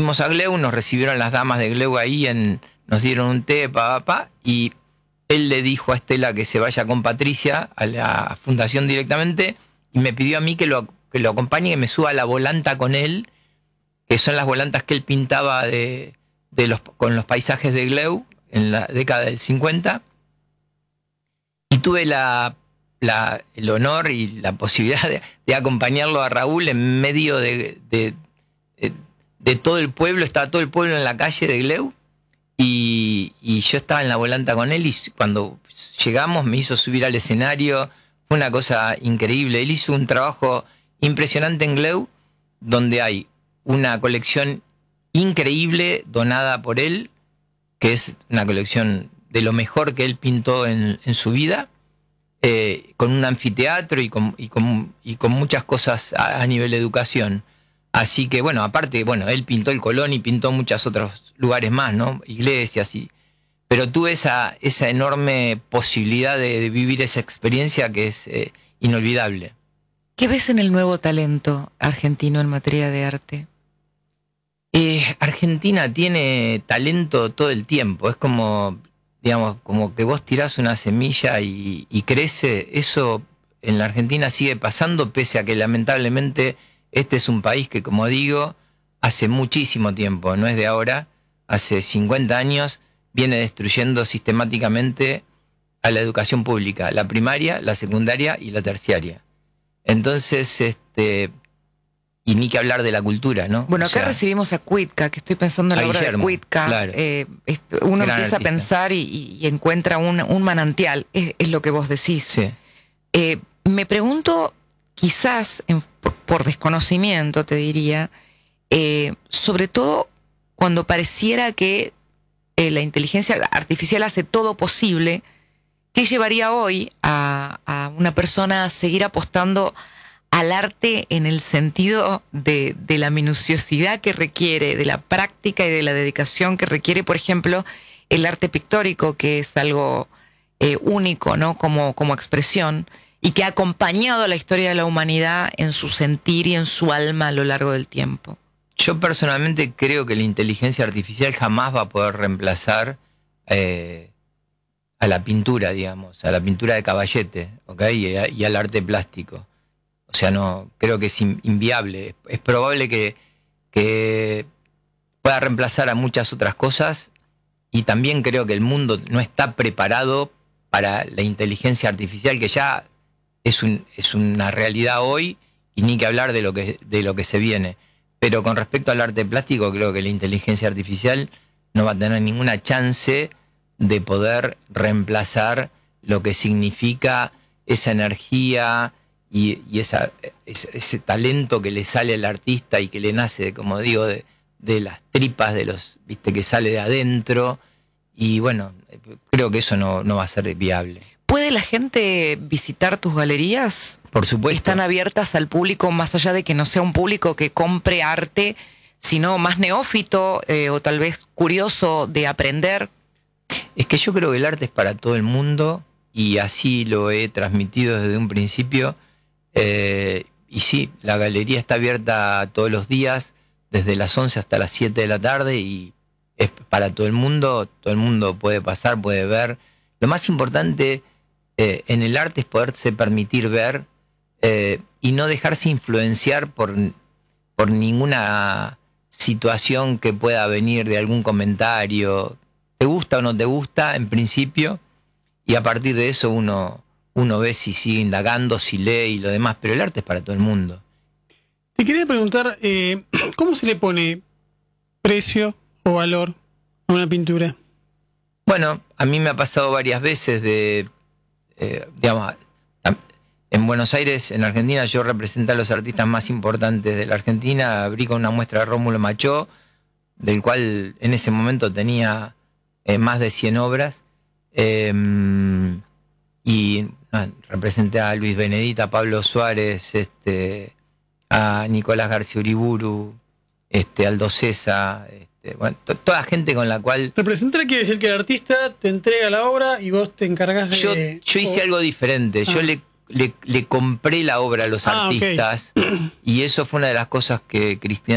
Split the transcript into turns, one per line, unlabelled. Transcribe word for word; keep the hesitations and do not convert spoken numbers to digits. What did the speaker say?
fuimos a Gleu, nos recibieron las damas de Gleu ahí, en, nos dieron un té, pa, pa, pa, y él le dijo a Estela que se vaya con Patricia a la fundación directamente, y me pidió a mí que lo, que lo acompañe, que me suba a la volanta con él, que son las volantas que él pintaba de, de los, con los paisajes de Gleu en la década del cincuenta. Y tuve la, la, el honor y la posibilidad de, de acompañarlo a Raúl en medio de, de, de, de todo el pueblo. Estaba todo el pueblo en la calle de Gleu, y, y yo estaba en la volanta con él, y cuando llegamos me hizo subir al escenario. Fue una cosa increíble. Él hizo un trabajo impresionante en Gleu, donde hay una colección increíble donada por él, que es una colección de lo mejor que él pintó en, en su vida, eh, con un anfiteatro y con, y con, y con muchas cosas a, a nivel de educación. Así que, bueno, aparte, bueno, él pintó el Colón y pintó muchos otros lugares más, ¿no? Iglesias y... Pero tuve esa, esa enorme posibilidad de, de vivir esa experiencia que es eh, inolvidable.
¿Qué ves en el nuevo talento argentino en materia de arte?
Eh, Argentina tiene talento todo el tiempo. Es como, digamos, como que vos tirás una semilla y, y crece. Eso en la Argentina sigue pasando, pese a que lamentablemente este es un país que, como digo, hace muchísimo tiempo, no es de ahora, hace cincuenta años, viene destruyendo sistemáticamente a la educación pública, la primaria, la secundaria y la terciaria. Entonces, este, y ni que hablar de la cultura, ¿no?
Bueno,
o
acá
sea,
recibimos a Cuitca, que estoy pensando en la obra
Guillermo,
de Cuitca.
Claro.
Eh, uno
Gran
empieza
artista.
a pensar y, y encuentra un, un manantial, es, es lo que vos decís.
Sí.
Eh, me pregunto, quizás en, por, por desconocimiento te diría, eh, sobre todo cuando pareciera que eh, la inteligencia artificial hace todo posible, ¿qué llevaría hoy a, a una persona a seguir apostando al arte en el sentido de, de la minuciosidad que requiere, de la práctica y de la dedicación que requiere, por ejemplo, el arte pictórico, que es algo eh, único, ¿no? Como, como expresión, y que ha acompañado a la historia de la humanidad en su sentir y en su alma a lo largo del tiempo?
Yo personalmente creo que la inteligencia artificial jamás va a poder reemplazar eh, a la pintura, digamos, a la pintura de Caballete, ¿okay? y, a, y al arte plástico. O sea, no, creo que es inviable. Es probable que, que pueda reemplazar a muchas otras cosas, y también creo que el mundo no está preparado para la inteligencia artificial, que ya es, un, es una realidad hoy, y ni que hablar de lo que, de lo que se viene. Pero con respecto al arte plástico, creo que la inteligencia artificial no va a tener ninguna chance de poder reemplazar lo que significa esa energía y, y esa, ese, ese talento que le sale al artista y que le nace, como digo, de, de las tripas, de los, viste, que sale de adentro. Y bueno, creo que eso no, no va a ser viable.
¿Puede la gente visitar tus galerías?
Por supuesto.
¿Están abiertas al público, más allá de que no sea un público que compre arte, sino más neófito eh, o tal vez curioso de aprender?
Es que yo creo que el arte es para todo el mundo, y así lo he transmitido desde un principio. Eh, y sí, la galería está abierta todos los días, desde las once hasta las siete de la tarde, y es para todo el mundo. Todo el mundo puede pasar, puede ver. Lo más importante eh, en el arte es poderse permitir ver eh, y no dejarse influenciar por, por ninguna situación que pueda venir de algún comentario. Te gusta o no te gusta, en principio, y a partir de eso uno, uno ve si sigue indagando, si lee y lo demás, pero el arte es para todo el mundo.
Te quería preguntar, eh, ¿cómo se le pone precio o valor a una pintura?
Bueno, a mí me ha pasado varias veces de, eh, digamos, en Buenos Aires, en Argentina, yo representé a los artistas más importantes de la Argentina, abrí con una muestra de Rómulo Machó, del cual en ese momento tenía eh, más de cien obras, eh, y no, representé a Luis Benedita, a Pablo Suárez, este, a Nicolás García Uriburu, este, Aldo Cesa, este, bueno, to, toda gente con la cual...
Representar quiere decir que el artista te entrega la obra y vos te encargás de...
Yo, yo hice
o...
algo diferente, ah. yo le, le, le compré la obra a los ah, artistas, okay. Y eso fue una de las cosas que Cristina